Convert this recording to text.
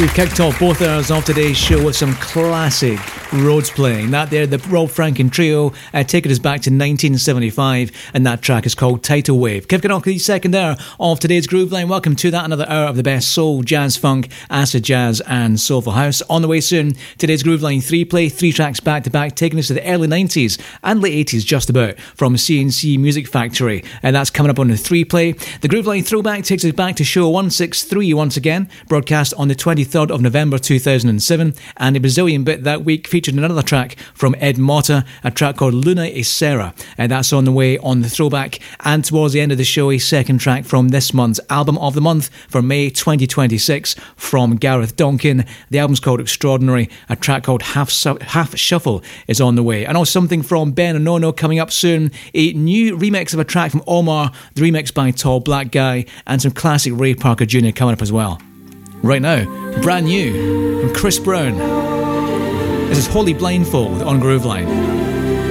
We've kicked off both hours of today's show with some classic Rhodes playing. That there, the Rob Franken Trio, taking us back to 1975, and that track is called Tidal Wave. Kicking off the second hour of today's Groove Line. Welcome to that, another hour of the best soul, jazz, funk, acid jazz, and soulful house. On the way soon, today's Groove Line 3-play, 3 tracks back to back, taking us to the early 90s and late 80s just about, from CNC Music Factory, and that's coming up on the 3-play. The Groove Line Throwback takes us back to show 163 once again, broadcast on the 23rd of November 2007, and a Brazilian bit that week featured another track from Ed Motta, a track called Luna e Serra, and that's on the way on the Throwback. And towards the end of the show, a second track from this month's Album of the Month for May 2026 from Gareth Donkin. The album's called Extraordinary. A track called Half Shuffle is on the way. And also something from Ben Onono coming up soon, a new remix of a track from Omar, the remix by Tall Black Guy, and some classic Ray Parker Jr. coming up as well. Right now, brand new from Chris Brown. This is Holy Blindfold on Groove Line.